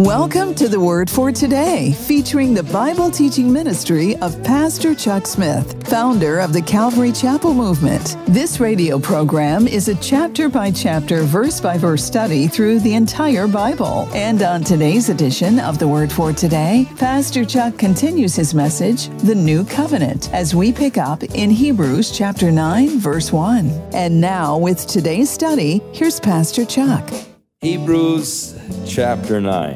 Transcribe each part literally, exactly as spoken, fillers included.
Welcome to the Word for Today, featuring the Bible teaching ministry of Pastor Chuck Smith, founder of the Calvary Chapel Movement. This radio program is a chapter-by-chapter, verse-by-verse study through the entire Bible. And on today's edition of the Word for Today, Pastor Chuck continues his message, The New Covenant, as we pick up in Hebrews chapter nine, verse one. And now, with today's study, here's Pastor Chuck. Hebrews chapter nine.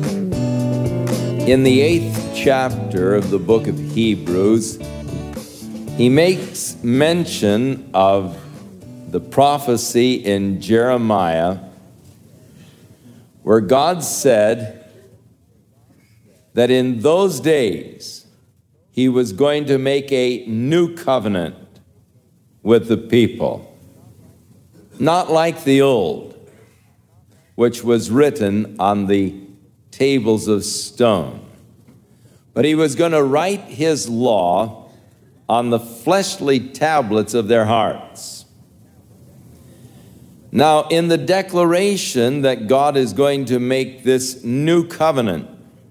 In the eighth chapter of the book of Hebrews, he makes mention of the prophecy in Jeremiah where God said that in those days he was going to make a new covenant with the people, not like the old, which was written on the tables of stone. But he was going to write his law on the fleshly tablets of their hearts. Now, in the declaration that God is going to make this new covenant,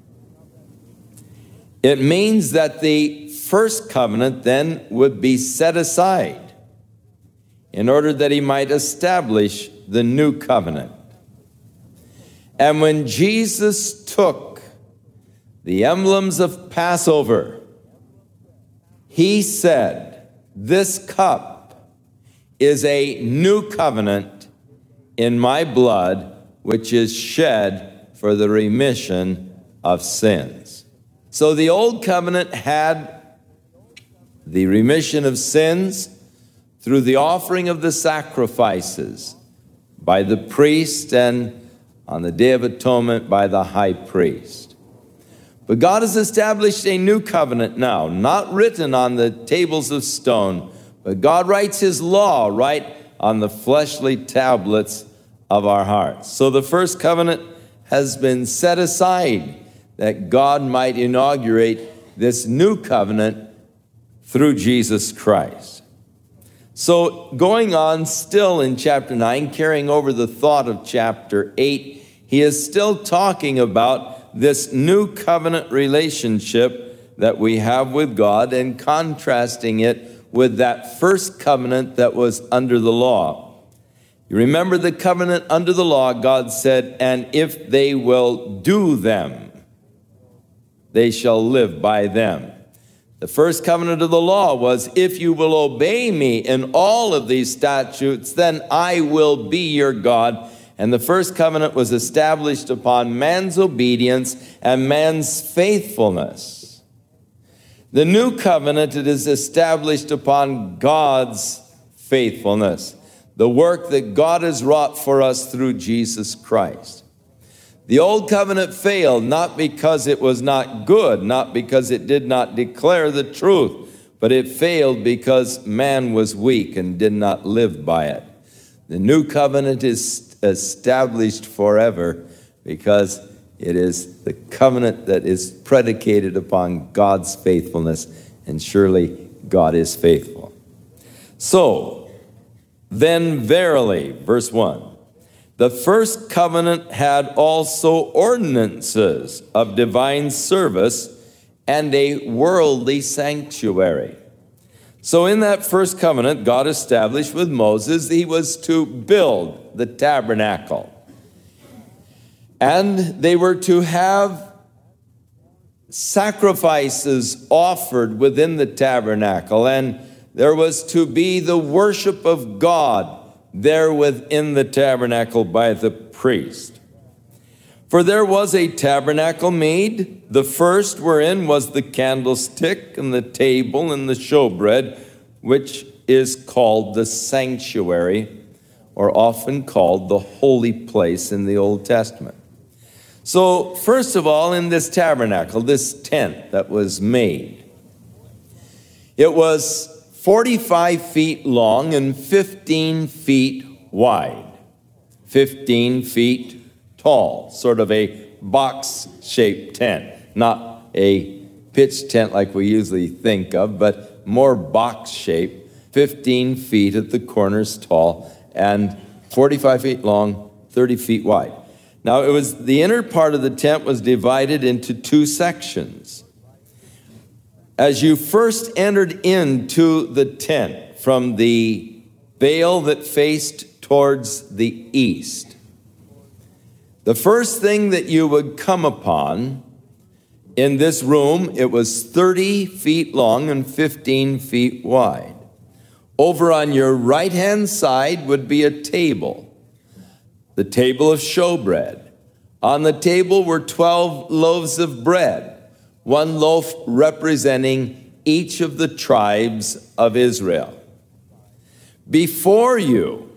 it means that the first covenant then would be set aside in order that he might establish the new covenant. And when Jesus took the emblems of Passover, he said, "This cup is a new covenant in my blood, which is shed for the remission of sins." So the old covenant had the remission of sins through the offering of the sacrifices by the priest and on the Day of Atonement by the high priest. But God has established a new covenant now, not written on the tables of stone, but God writes his law right on the fleshly tablets of our hearts. So the first covenant has been set aside that God might inaugurate this new covenant through Jesus Christ. So going on still in chapter nine, carrying over the thought of chapter eight, he is still talking about this new covenant relationship that we have with God and contrasting it with that first covenant that was under the law. You remember the covenant under the law, God said, "And if they will do them, they shall live by them." The first covenant of the law was, "If you will obey me in all of these statutes, then I will be your God." And the first covenant was established upon man's obedience and man's faithfulness. The new covenant, it is established upon God's faithfulness, the work that God has wrought for us through Jesus Christ. The old covenant failed not because it was not good, not because it did not declare the truth, but it failed because man was weak and did not live by it. The new covenant is established forever because it is the covenant that is predicated upon God's faithfulness, and surely God is faithful. So, then verily, verse one, the first covenant had also ordinances of divine service and a worldly sanctuary. So in that first covenant, God established with Moses, he was to build the tabernacle. And they were to have sacrifices offered within the tabernacle. And there was to be the worship of God there within the tabernacle by the priest. For there was a tabernacle made, the first wherein was the candlestick and the table and the showbread, which is called the sanctuary, or often called the holy place in the Old Testament. So, first of all, in this tabernacle, this tent that was made, it was forty-five feet long and fifteen feet wide, fifteen feet tall, sort of a box-shaped tent, not a pitch tent like we usually think of, but more box-shaped, fifteen feet at the corners tall, and forty-five feet long, thirty feet wide. Now, it was the inner part of the tent was divided into two sections. As you first entered into the tent from the veil that faced towards the east, the first thing that you would come upon in this room, it was thirty feet long and fifteen feet wide. Over on your right-hand side would be a table, the table of showbread. On the table were twelve loaves of bread, one loaf representing each of the tribes of Israel. Before you,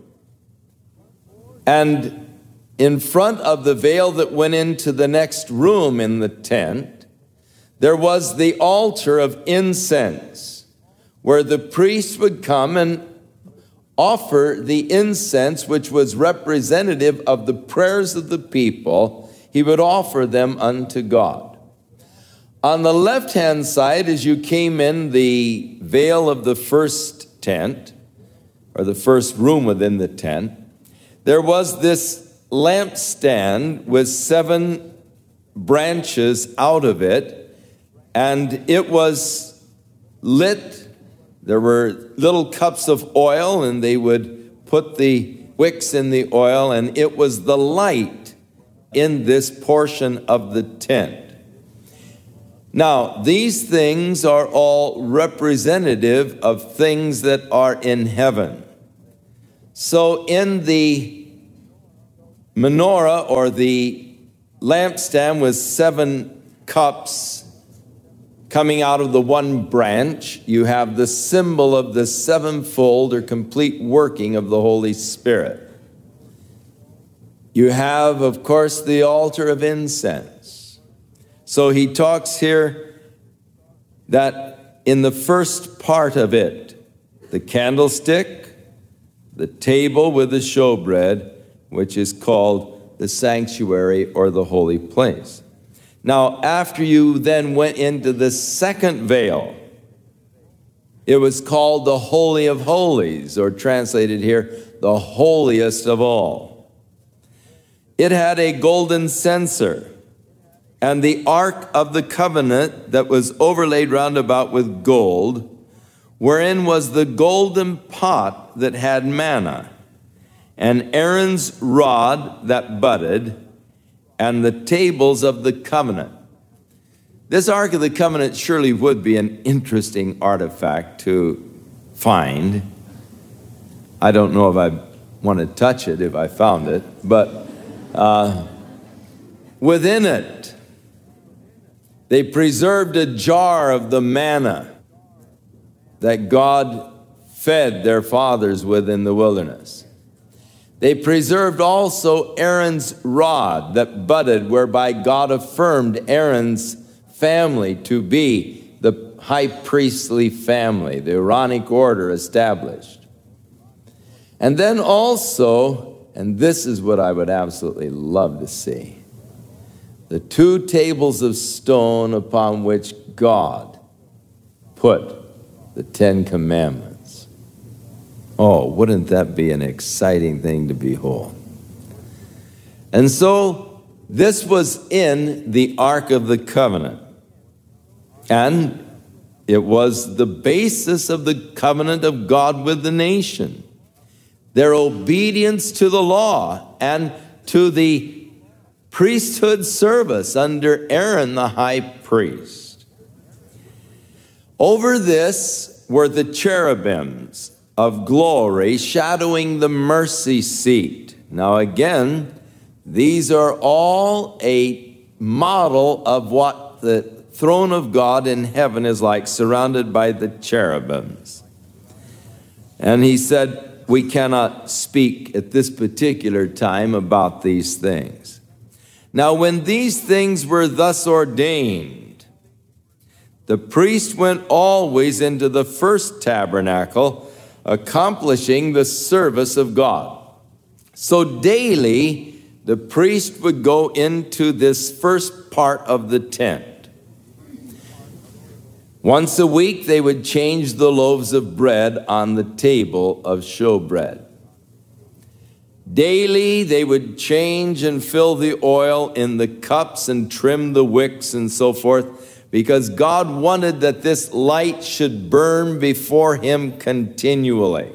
and in front of the veil that went into the next room in the tent, there was the altar of incense, where the priest would come and offer the incense, which was representative of the prayers of the people. He would offer them unto God. On the left-hand side, as you came in the veil of the first tent, or the first room within the tent, there was this lampstand with seven branches out of it, and it was lit. There were little cups of oil, and they would put the wicks in the oil, and it was the light in this portion of the tent. Now, these things are all representative of things that are in heaven. So in the menorah, or the lampstand with seven cups coming out of the one branch, you have the symbol of the sevenfold or complete working of the Holy Spirit. You have, of course, the altar of incense. So he talks here that in the first part of it, the candlestick, the table with the showbread, which is called the sanctuary or the holy place. Now, after you then went into the second veil, it was called the Holy of Holies, or translated here, the holiest of all. It had a golden censer, and the Ark of the Covenant that was overlaid round about with gold, wherein was the golden pot that had manna, and Aaron's rod that budded, and the tables of the covenant. This Ark of the Covenant surely would be an interesting artifact to find. I don't know if I want to touch it if I found it, but uh, within it, they preserved a jar of the manna that God fed their fathers with in the wilderness. They preserved also Aaron's rod that budded, whereby God affirmed Aaron's family to be the high priestly family, the Aaronic order established. And then also, and this is what I would absolutely love to see, the two tables of stone upon which God put the Ten Commandments. Oh, wouldn't that be an exciting thing to behold? And so this was in the Ark of the Covenant. And it was the basis of the covenant of God with the nation. Their obedience to the law and to the priesthood service under Aaron the high priest. Over this were the cherubims of glory shadowing the mercy seat. Now again, these are all a model of what the throne of God in heaven is like, surrounded by the cherubims. And he said, we cannot speak at this particular time about these things. Now when these things were thus ordained, the priest went always into the first tabernacle, accomplishing the service of God. So daily, the priest would go into this first part of the tent. Once a week, they would change the loaves of bread on the table of showbread. Daily they would change and fill the oil in the cups and trim the wicks and so forth, because God wanted that this light should burn before him continually.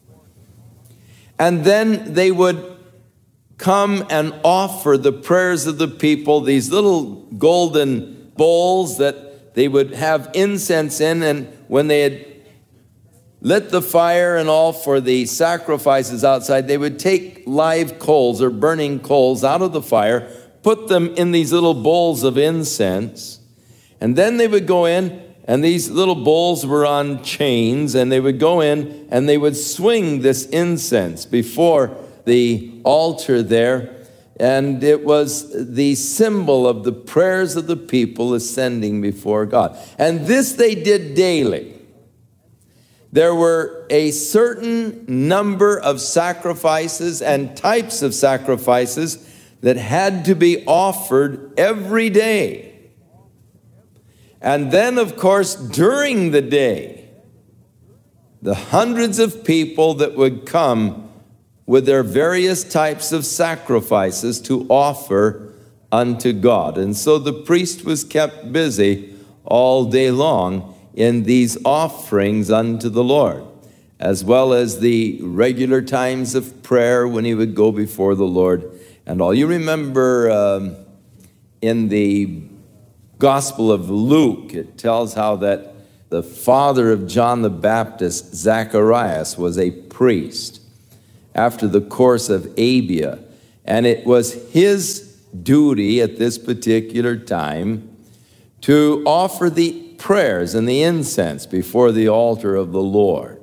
And then they would come and offer the prayers of the people, these little golden bowls that they would have incense in, and when they had lit the fire and all for the sacrifices outside, they would take live coals or burning coals out of the fire, put them in these little bowls of incense, and then they would go in, and these little bowls were on chains, and they would go in and they would swing this incense before the altar there, and it was the symbol of the prayers of the people ascending before God. And this they did daily. There were a certain number of sacrifices and types of sacrifices that had to be offered every day. And then, of course, during the day, the hundreds of people that would come with their various types of sacrifices to offer unto God. And so the priest was kept busy all day long in these offerings unto the Lord, as well as the regular times of prayer when he would go before the Lord and all. You remember um, in the Gospel of Luke, it tells how that the father of John the Baptist, Zacharias, was a priest after the course of Abia, and it was his duty at this particular time to offer the prayers and the incense before the altar of the Lord.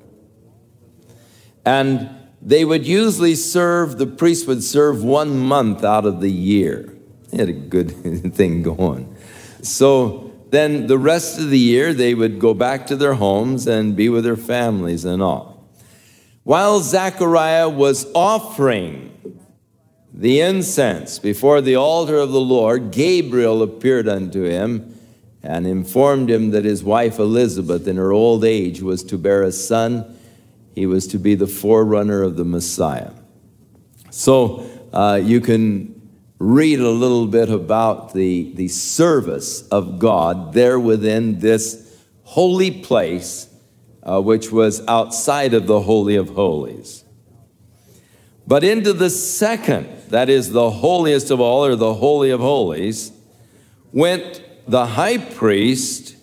And they would usually serve, the priest would serve one month out of the year. They had a good thing going. So then the rest of the year, they would go back to their homes and be with their families and all. While Zechariah was offering the incense before the altar of the Lord, Gabriel appeared unto him and informed him that his wife Elizabeth in her old age was to bear a son. He was to be the forerunner of the Messiah. So uh, you can read a little bit about the, the service of God there within this holy place, uh, which was outside of the Holy of Holies. But into the second, that is the holiest of all, or the Holy of Holies, went the high priest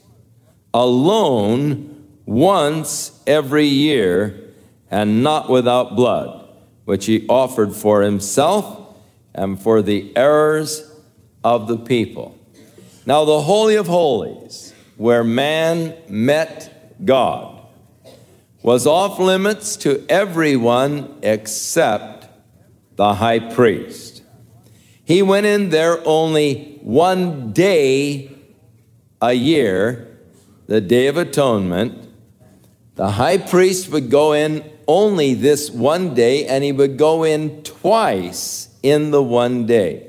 alone once every year, and not without blood, which he offered for himself and for the errors of the people. Now the Holy of Holies, where man met God, was off limits to everyone except the high priest. He went in there only one day a year, the Day of Atonement. The high priest would go in only this one day, and he would go in twice in the one day.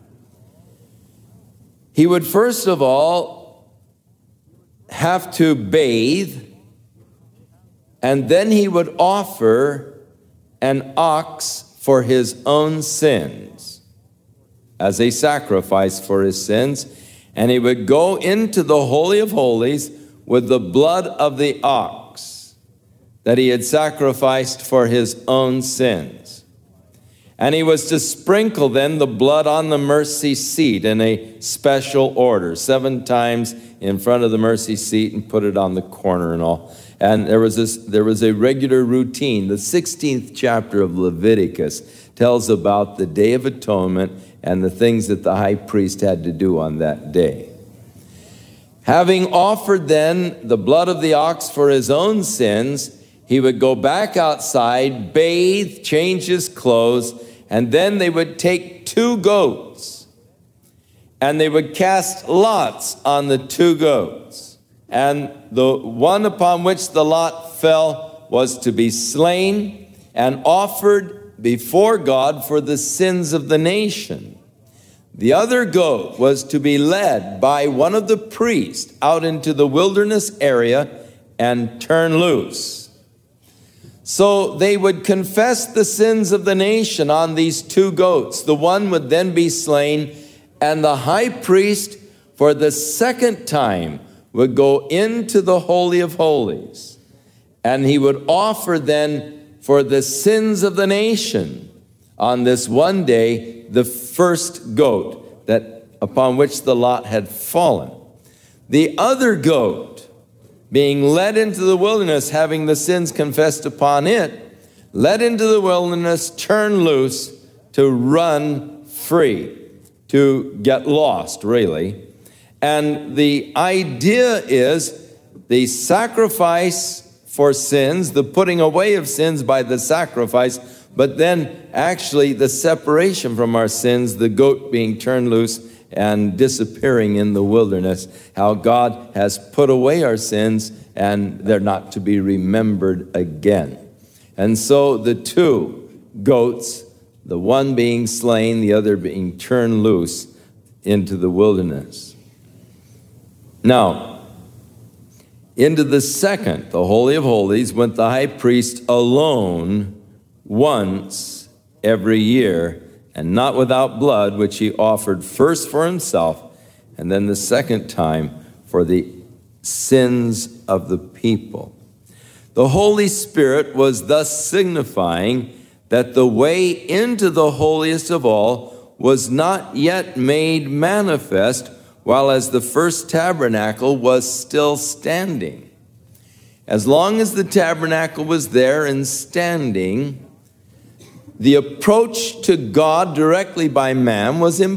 He would first of all have to bathe, and then he would offer an ox for his own sins as a sacrifice for his sins, and he would go into the Holy of Holies with the blood of the ox that he had sacrificed for his own sins. And he was to sprinkle then the blood on the mercy seat in a special order, seven times in front of the mercy seat, and put it on the corner and all. And there was this, there was a regular routine. The sixteenth chapter of Leviticus tells about the Day of Atonement and the things that the high priest had to do on that day. Having offered then the blood of the ox for his own sins, he would go back outside, bathe, change his clothes, and then they would take two goats, and they would cast lots on the two goats. And the one upon which the lot fell was to be slain and offered before God for the sins of the nation. The other goat was to be led by one of the priests out into the wilderness area and turned loose. So they would confess the sins of the nation on these two goats. The one would then be slain, and the high priest for the second time would go into the Holy of Holies. And he would offer then for the sins of the nation on this one day the first goat that upon which the lot had fallen. The other goat, being led into the wilderness, having the sins confessed upon it, led into the wilderness, turned loose to run free, to get lost, really. And the idea is the sacrifice for sins, the putting away of sins by the sacrifice, but then actually the separation from our sins, the goat being turned loose and disappearing in the wilderness, how God has put away our sins and they're not to be remembered again. And so the two goats, the one being slain, the other being turned loose into the wilderness. Now, into the second, the Holy of Holies, went the high priest alone once every year, and not without blood, which he offered first for himself, and then the second time for the sins of the people. The Holy Spirit was thus signifying that the way into the holiest of all was not yet made manifest, while as the first tabernacle was still standing. As long as the tabernacle was there and standing, the approach to God directly by man was impossible.